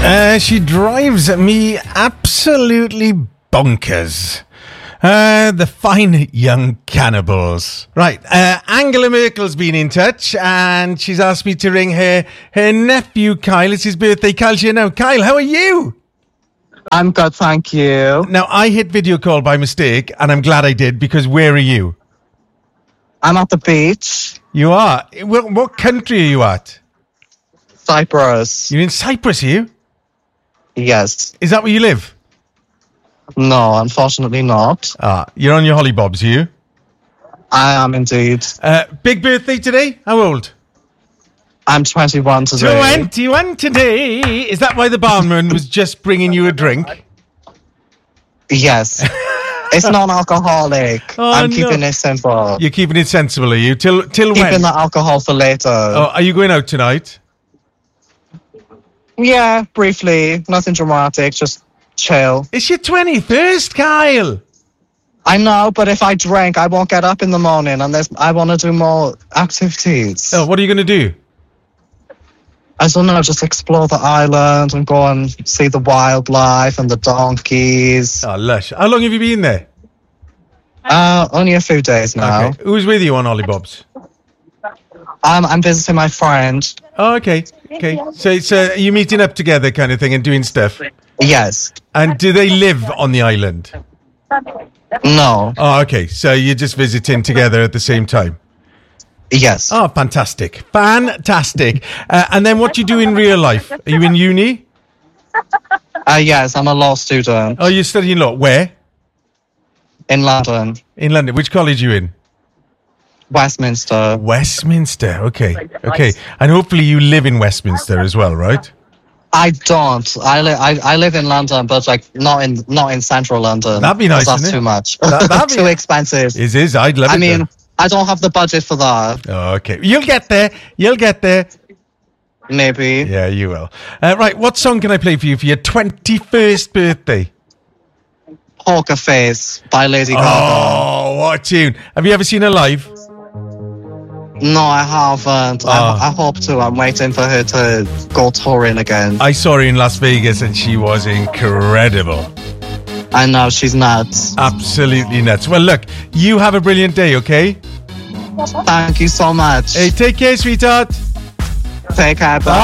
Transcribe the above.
She drives me absolutely bonkers. The fine young cannibals. Right, Angela Merkel's been in touch and she's asked me to ring her nephew Kyle. It's his birthday. Kyle's here now. Kyle, how are you? I'm good, thank you. Now, I hit video call by mistake and I'm glad I did because where are you? I'm at the beach. You are? What country are you at? Cyprus. You're in Cyprus, are you? Yes. Is that where you live? No, unfortunately not. You're on your hollybobs, are you? I am indeed. Big birthday today? How old? I'm 21 today. 21 today. Is that why the barman was just bringing you a drink? Yes. It's non-alcoholic. I'm keeping it simple. You're keeping it sensible, are you? Till when? Keeping the alcohol for later. Oh, are you going out tonight? Yeah, briefly. Nothing dramatic, just chill. It's your 21st, Kyle. I know, but if I drink, I won't get up in the morning and I want to do more activities. Oh, what are you going to do? I don't know, just explore the island and go and see the wildlife and the donkeys. Oh, lush. How long have you been there? Only a few days now. Okay. Who's with you on hollybobs? I'm visiting my friend. Oh, okay. Okay. So are you meeting up together kind of thing and doing stuff? Yes. And do they live on the island? No. Oh, okay. So you're just visiting together at the same time? Yes. Oh, fantastic. Fantastic. And then what do you do in real life? Are you in uni? Yes, I'm a law student. Oh, you're studying law. Where? In London. In London. Which college are you in? Westminster. Westminster. Okay. Okay. And hopefully you live in Westminster as well, right? I don't. I live in London, but like not in central London. That'd be nice. That's isn't too it? much. That'd be Too expensive. It is. I'd love it. I mean, I don't have the budget for that. Oh, okay. You'll get there. You'll get there. Maybe. Yeah, you will. Right. What song can I play for you for your 21st birthday? Poker Face by Lady Gaga. Oh, what a tune. Have you ever seen her live? No, I haven't. I hope to. I'm waiting for her to go touring again. I saw her in Las Vegas and she was incredible. I know, she's nuts. Absolutely nuts. Well, look, you have a brilliant day, okay? Thank you so much. Hey, take care, sweetheart. Take care. Bye.